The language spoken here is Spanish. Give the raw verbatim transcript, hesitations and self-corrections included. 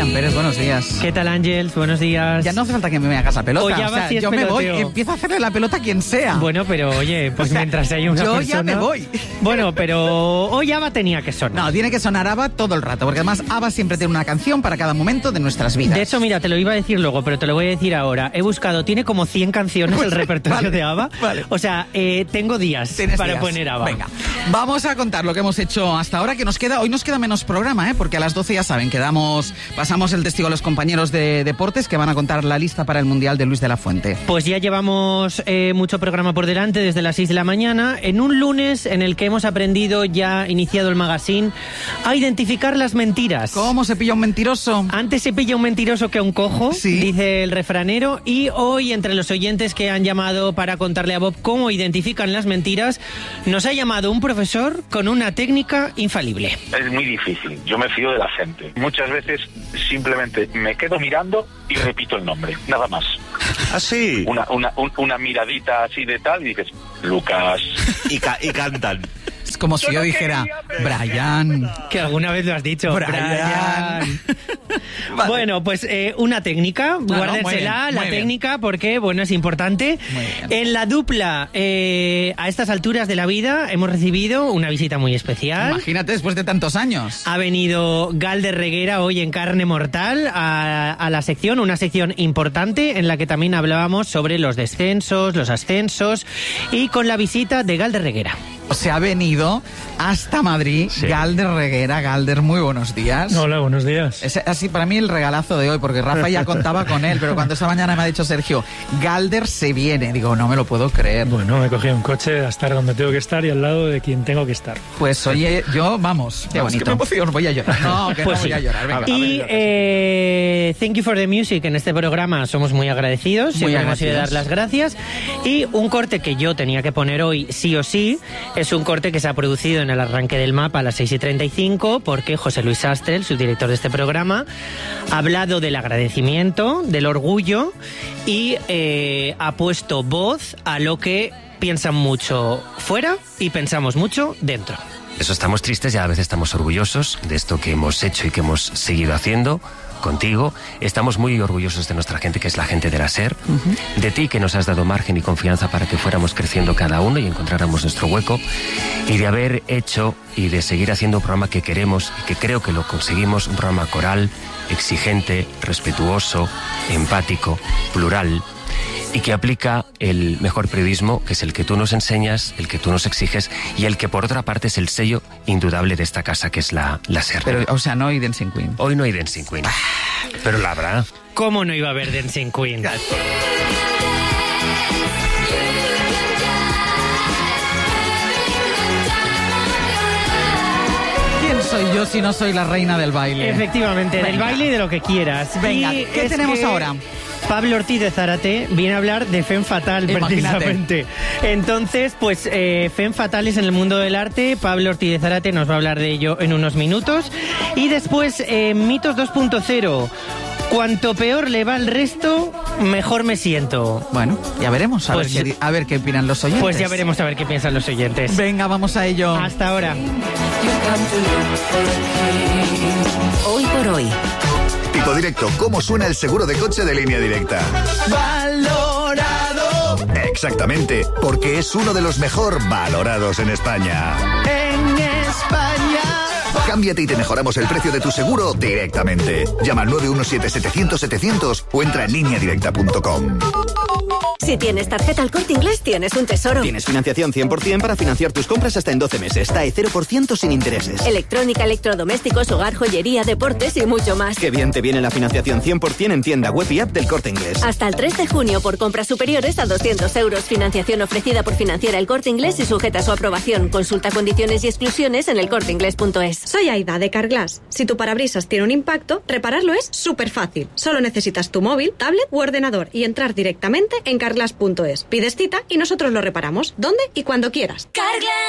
Fran Pérez, buenos días. ¿Qué tal, Ángels? Buenos días. Ya no hace falta que me hagas la pelota. O ya o sea, si es yo peloteo. me voy, empiezo a hacerle la pelota a quien sea. Bueno, pero oye, pues o sea, mientras haya una yo persona... ya me voy. Bueno, pero hoy ABBA tenía que sonar. No, tiene que sonar ABBA todo el rato, porque además ABBA siempre tiene una canción para cada momento de nuestras vidas. De hecho, mira, te lo iba a decir luego, pero te lo voy a decir ahora. He buscado, tiene como cien canciones Pues, el repertorio vale, de ABBA. Vale. O sea, eh, tengo días Tienes para días. poner ABBA. Venga, vamos a contar lo que hemos hecho hasta ahora, que nos queda, hoy nos queda menos programa, ¿eh? Porque a las doce ya saben, quedamos, pasamos el testigo a los compañeros de deportes que van a contar la lista para el Mundial de Luis de la Fuente. Pues ya llevamos eh, mucho programa por delante desde las seis de la mañana, en un lunes en el que hemos aprendido, ya iniciado el magazine, a identificar las mentiras. ¿Cómo se pilla un mentiroso? Antes se pilla un mentiroso que a un cojo, Sí. dice el refranero, y hoy entre los oyentes que han llamado para contarle a Bob cómo identifican las mentiras, nos ha llamado un profesor con una técnica infalible. Es muy difícil, yo me fío de la gente. Muchas veces simplemente me quedo mirando y repito el nombre, nada más. ¿Ah, sí? Una, una, un- una miradita así de tal y dices, Lucas. Y, ca- y cantan. Es como si Yo yo no dijera, quería, Brian. Que alguna vez lo has dicho, Brian. Brian. Vale. Bueno, pues eh, una técnica, no, guárdensela, muy bien, la muy bien. técnica, porque, bueno, es importante. Muy bien. En la dupla, eh, a estas alturas de la vida, hemos recibido una visita muy especial. Imagínate después de tantos años. Ha venido Galder Reguera hoy en Carne Mortal a, a la sección, una sección importante en la que también hablábamos sobre los descensos, los ascensos y con la visita de Galder Reguera. Se ha venido hasta Madrid, Sí. Galder Reguera. Galder, muy buenos días. Hola, buenos días. Es así para mí el regalazo de hoy, porque Rafa ya contaba con él, pero cuando esta mañana me ha dicho Sergio, Galder se viene, digo, no me lo puedo creer. Bueno, me he cogido un coche a estar donde tengo que estar y al lado de quien tengo que estar. Pues oye, yo, vamos, Qué vamos, bonito. que me emociono, voy a llorar. No, que Pues no voy sí. a llorar. Venga, Y eh, Thank You for the Music en este programa somos muy agradecidos, Muy siempre hemos ido a dar agradecidos. las gracias. Y un corte que yo tenía que poner hoy sí o sí es un corte que se ha producido en el arranque del mapa a las seis y treinta y cinco porque José Luis Sastre, el subdirector de este programa, ha hablado del agradecimiento, del orgullo y eh, ha puesto voz a lo que piensan mucho fuera y pensamos mucho dentro. Eso, estamos tristes y a veces estamos orgullosos de esto que hemos hecho y que hemos seguido haciendo contigo. Estamos muy orgullosos de nuestra gente, que es la gente de la SER, uh-huh. de ti, que nos has dado margen y confianza para que fuéramos creciendo cada uno y encontráramos nuestro hueco, y de haber hecho y de seguir haciendo un programa que queremos y que creo que lo conseguimos, un programa coral, exigente, respetuoso, empático, plural, y que aplica el mejor periodismo, que es el que tú nos enseñas, el que tú nos exiges, y el que por otra parte es el sello indudable de esta casa, que es la, la SER. Pero, o sea, no hay Dancing Queen. Hoy no hay Dancing Queen, pero la habrá. ¿Cómo no iba a haber Dancing Queen? ¿Quién soy yo si no soy la reina del baile? Efectivamente, del Venga. baile y de lo que quieras. Venga, Y ¿qué es tenemos que ahora? Pablo Ortiz de Zárate viene a hablar de Femme Fatale, Imagínate. precisamente. Entonces, pues, eh, Femme Fatales en el mundo del arte. Pablo Ortiz de Zárate nos va a hablar de ello en unos minutos. Y después, eh, Mitos dos punto cero. Cuanto peor le va al resto, mejor me siento. Bueno, ya veremos, a, Pues- ver, qué, a ver qué opinan los oyentes. Pues ya veremos a ver qué piensan los oyentes. Venga, vamos a ello. Hasta ahora. Hoy por hoy. Tipo Directo, ¿cómo suena el seguro de coche de Línea Directa? Valorado Exactamente, porque es uno de los mejor valorados en España. en España. Cámbiate y te mejoramos el precio de tu seguro directamente. Llama al nueve uno siete setecientos setecientos o entra en línea directa punto com. Si tienes tarjeta El Corte Inglés, tienes un tesoro. Tienes financiación cien por ciento para financiar tus compras hasta en doce meses. T A E cero por ciento sin intereses. Electrónica, electrodomésticos, hogar, joyería, deportes y mucho más. Qué bien te viene la financiación cien por ciento en tienda web y app del Corte Inglés. Hasta el tres de junio por compras superiores a doscientos euros. Financiación ofrecida por Financiera El Corte Inglés y sujeta a su aprobación. Consulta condiciones y exclusiones en el corte inglés punto es. Soy Aida de Carglass. Si tu parabrisas tiene un impacto, repararlo es súper fácil. Solo necesitas tu móvil, tablet u ordenador y entrar directamente en carglass punto es. Pides cita y nosotros lo reparamos. ¿Dónde y cuando quieras. Carglass.